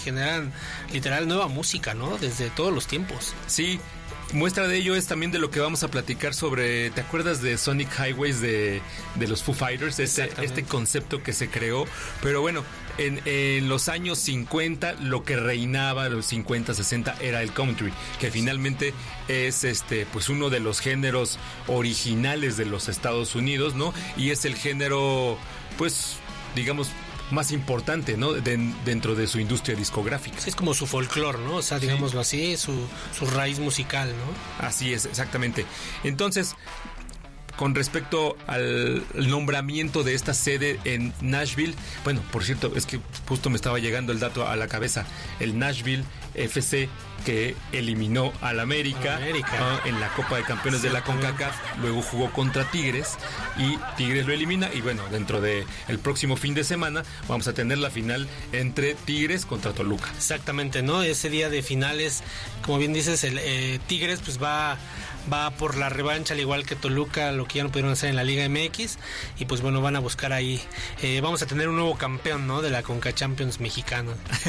generan literal nueva música, ¿no? Desde todos los tiempos. Sí. Muestra de ello es también de lo que vamos a platicar sobre, ¿te acuerdas de Sonic Highways de los Foo Fighters? Este concepto que se creó, pero bueno, en los años 50 lo que reinaba, los 50, 60, era el country, que finalmente es pues uno de los géneros originales de los Estados Unidos, ¿no? Y es el género, pues, digamos, más importante, ¿no? Dentro de su industria discográfica. Es como su folclore, ¿no? O sea, digámoslo así, su raíz musical, ¿no? Así es, exactamente. Entonces, con respecto al nombramiento de esta sede en Nashville, bueno, por cierto, es que justo me estaba llegando el dato a la cabeza, el Nashville FC, que eliminó al América. En la Copa de Campeones de la CONCACAF, luego jugó contra Tigres y Tigres lo elimina, y bueno, dentro de el próximo fin de semana vamos a tener la final entre Tigres contra Toluca. Exactamente, ¿no? Ese día de finales, como bien dices, el Tigres pues va por la revancha, al igual que Toluca, lo que ya no pudieron hacer en la Liga MX, y pues bueno, van a buscar ahí, vamos a tener un nuevo campeón, ¿no? De la Conca Champions mexicano.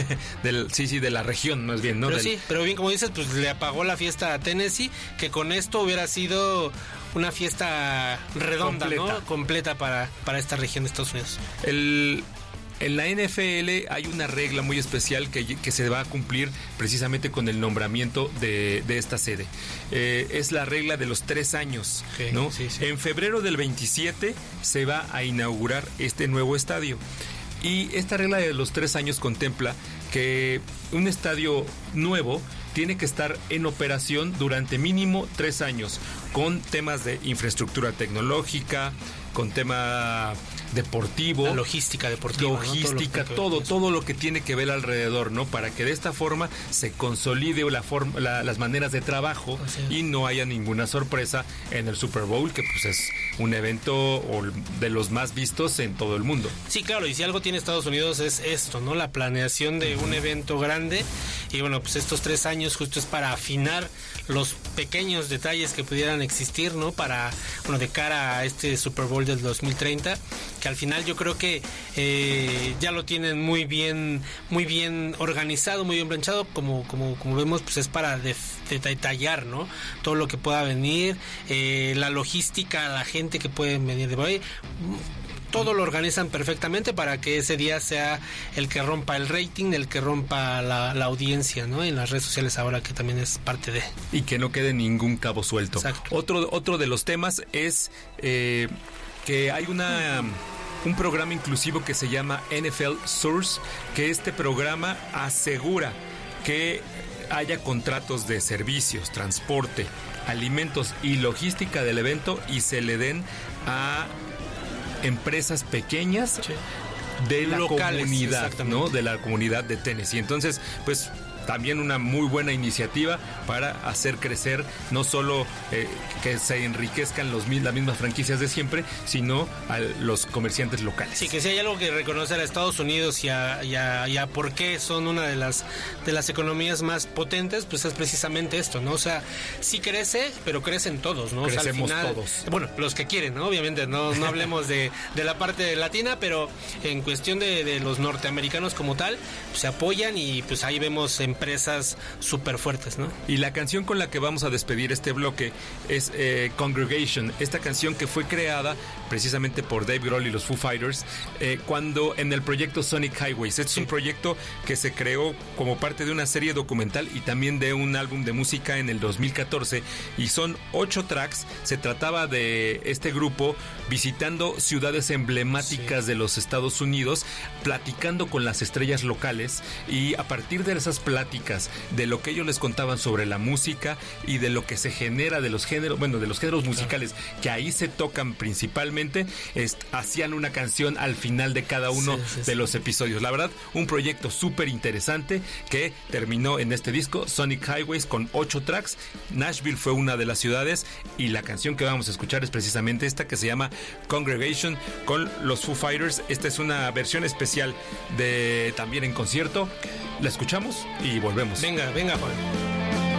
de la región, más bien, ¿no? Pero bien, como dices, pues le apagó la fiesta a Tennessee, que con esto hubiera sido una fiesta redonda, ¿no? Completa para esta región de Estados Unidos. En la NFL hay una regla muy especial que se va a cumplir precisamente con el nombramiento de esta sede. Es la regla de los 3 años, okay, ¿no? Sí. En febrero del 27 se va a inaugurar este nuevo estadio. Y esta regla de los 3 años contempla que un estadio nuevo tiene que estar en operación durante mínimo 3 años, con temas de infraestructura tecnológica, con tema deportivo, la logística deportiva, ¿no? todo lo que tiene que ver alrededor, ¿no? Para que de esta forma se consolide las maneras de trabajo y no haya ninguna sorpresa en el Super Bowl, que pues es un evento de los más vistos en todo el mundo. Sí, claro, y si algo tiene Estados Unidos es esto, ¿no? La planeación de un evento grande, y bueno, pues estos 3 años justo es para afinar los pequeños detalles que pudieran existir, ¿no? Para, bueno, de cara a este Super Bowl del 2030, que al final yo creo que ya lo tienen muy bien organizado, muy bien planchado, como vemos, pues es para detallar, ¿no? Todo lo que pueda venir, la logística, la gente que puede venir de ahí, todo lo organizan perfectamente para que ese día sea el que rompa el rating, el que rompa la audiencia, ¿no? En las redes sociales ahora, que también es parte de... Y que no quede ningún cabo suelto. Exacto. Otro de los temas es que hay un programa inclusivo que se llama NFL Source, que este programa asegura que haya contratos de servicios, transporte, alimentos y logística del evento, y se le den a empresas pequeñas de la comunidad, ¿no? De la comunidad de Tennessee. Entonces, pues también una muy buena iniciativa para hacer crecer no solo que se enriquezcan las mismas franquicias de siempre, sino a los comerciantes locales. Sí, que si hay algo que reconocer a Estados Unidos y a por qué son una de las economías más potentes, pues es precisamente esto, ¿no? O sea, sí crece, pero crecen todos, ¿no? Crecemos, o sea, al final, todos. Bueno, los que quieren, ¿no? Obviamente, no hablemos de la parte latina, pero en cuestión de los norteamericanos como tal, pues se apoyan, y pues ahí vemos empresas súper fuertes, ¿no? Y la canción con la que vamos a despedir este bloque es Congregation, esta canción que fue creada precisamente por Dave Grohl y los Foo Fighters cuando en el proyecto Sonic Highways. Este es un proyecto que se creó como parte de una serie documental y también de un álbum de música en el 2014, y son 8 tracks. Se trataba de este grupo visitando ciudades emblemáticas de los Estados Unidos, platicando con las estrellas locales, y a partir de esas pláticas, de lo que ellos les contaban sobre la música y de lo que se genera de los géneros musicales que ahí se tocan principalmente, hacían una canción al final de cada uno de los episodios. La verdad, un proyecto súper interesante que terminó en este disco, Sonic Highways, con 8 tracks. Nashville fue una de las ciudades, y la canción que vamos a escuchar es precisamente esta, que se llama Congregation, con los Foo Fighters. Esta es una versión especial también en concierto. La escuchamos y volvemos. Venga, Juan.